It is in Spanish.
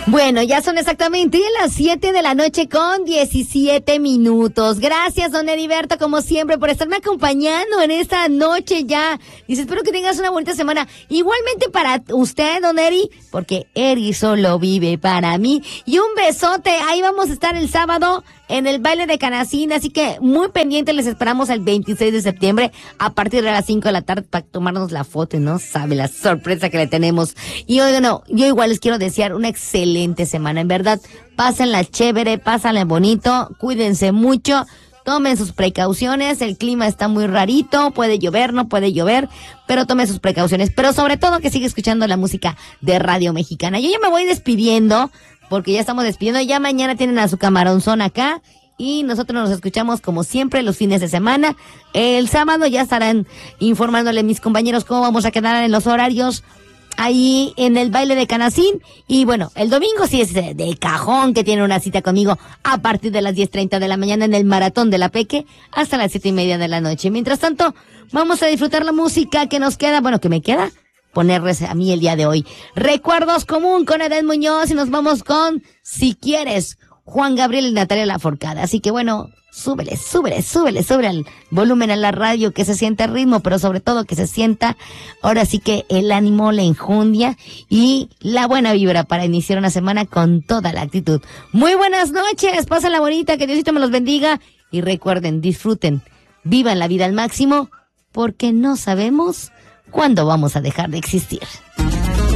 Bueno, ya son exactamente las 7 de la noche con 17 minutos. Gracias, don Heriberto, como siempre, por estarme acompañando en esta noche ya. Dice, espero que tengas una bonita semana. Igualmente para usted, don Eri, porque Eri solo vive para mí. Y un besote, ahí vamos a estar el sábado en el baile de Canacín, así que muy pendiente, les esperamos el 26 de septiembre a partir de las 5 de la tarde para tomarnos la foto y no sabe la sorpresa que le tenemos. Y oigan, no, yo igual les quiero desear una excelente semana, en verdad, pásenla chévere, pásenla bonito, cuídense mucho, tomen sus precauciones, el clima está muy rarito, puede llover, no puede llover, pero tomen sus precauciones, pero sobre todo que siga escuchando la música de Radio Mexicana. Yo ya me voy despidiendo, porque ya estamos despidiendo, ya mañana tienen a su camaronzón acá, y nosotros nos escuchamos como siempre los fines de semana. El sábado ya estarán informándole mis compañeros cómo vamos a quedar en los horarios ahí en el baile de Canacín. Y bueno, el domingo sí es de cajón que tiene una cita conmigo a partir de las 10:30 de la mañana en el Maratón de la Peque hasta las 7:30 de la noche. Mientras tanto, vamos a disfrutar la música que nos queda, bueno, que me queda ponerles a mí el día de hoy. Recuerdos común con Edén Muñoz y nos vamos con Si Quieres, Juan Gabriel y Natalia Lafourcade. Así que bueno, súbele al volumen a la radio, que se sienta el ritmo, pero sobre todo que se sienta ahora sí que el ánimo, la enjundia y la buena vibra para iniciar una semana con toda la actitud. Muy buenas noches, pásenla bonita, que Diosito me los bendiga y recuerden, disfruten, vivan la vida al máximo, porque no sabemos cuándo vamos a dejar de existir.